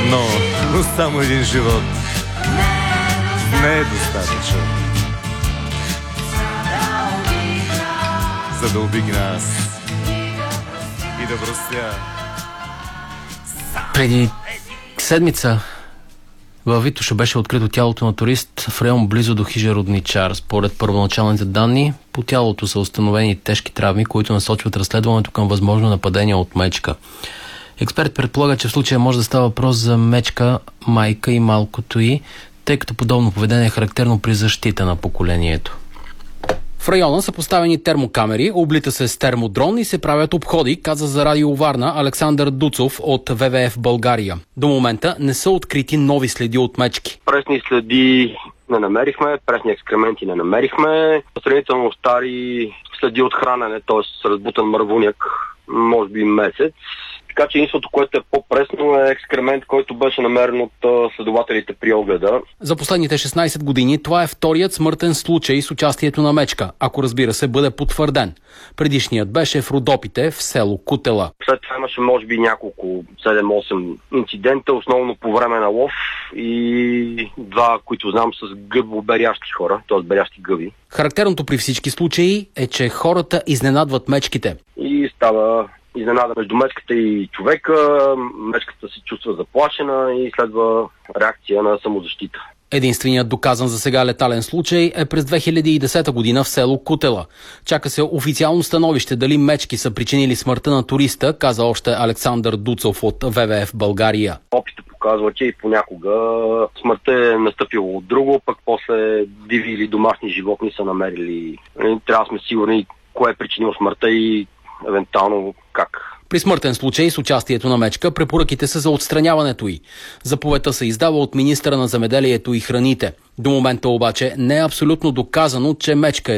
но само един живот не е достатъчен, за да обигне нас и да простя. Преди седмица във Витоша беше открито тялото на турист в район близо до хижа Родничар. Според първоначалните данни, по тялото са установени тежки травми, които насочват разследването към възможно нападение от мечка. Експерт предполага, че в случая може да става въпрос за мечка, майка и малкото й, тъй като подобно поведение е характерно при защита на поколението. В района са поставени термокамери, облита се с термодрон и се правят обходи, каза за Радио Варна Александър Дуцов от ВВФ България. До момента не са открити нови следи от мечки. Пресни следи не намерихме, пресни екскременти не намерихме, сравнително стари следи от хранене, т.е. разбутан мървуняк, може би месец. Така че единството, което е по-пресно, е екскремент, който беше намерен от следователите при огледа. За последните 16 години това е вторият смъртен случай с участието на мечка, ако разбира се бъде потвърден. Предишният беше в Родопите, в село Кутела. След това имаше може би няколко 7-8 инцидента, основно по време на лов и два, които знам, с гъбо-берящи хора, т.е. берящи гъби. Характерното при всички случаи е, че хората изненадват мечките. И става изненада между мечката и човека, мечката се чувства заплашена и следва реакция на самозащита. Единственият доказан за сега летален случай е през 2010 година в село Кутела. Чака се официално становище дали мечки са причинили смъртта на туриста, каза още Александър Дуцов от ВВФ България. Опитът показва, че и понякога смъртта е настъпила от друго, пък после диви или домашни животни са намерили. Трябва да сме сигурни кое е причинило смъртта и евентуално как. При смъртен случай с участието на мечка препоръките са за отстраняването й. Заповедта се издава от министъра на земеделието и храните. До момента обаче не е абсолютно доказано, че мечка е